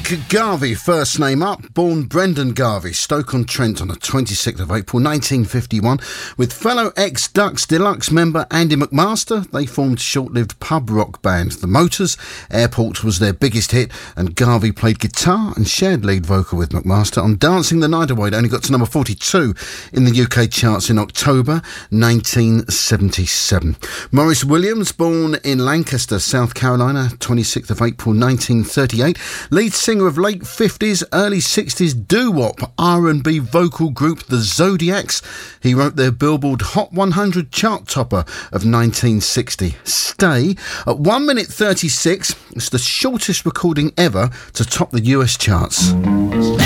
Nick Garvey, first name up, born Brendan Garvey, Stoke-on-Trent on the 26th of April 1951. With fellow ex-Ducks Deluxe member Andy McMaster, they formed short-lived pub rock band The Motors. Airport was their biggest hit, and Garvey played guitar and shared lead vocal with McMaster on Dancing the Night Away. It only got to number 42 in the UK charts in October 1977. Maurice Williams, born in Lancaster, South Carolina, 26th of April 1938. Lead singer of late 50s, early 60s doo-wop R&B vocal group The Zodiacs. He wrote their Billboard Hot 100 chart topper of 1960, Stay, at 1 minute 36. It's the shortest recording ever to top the US charts.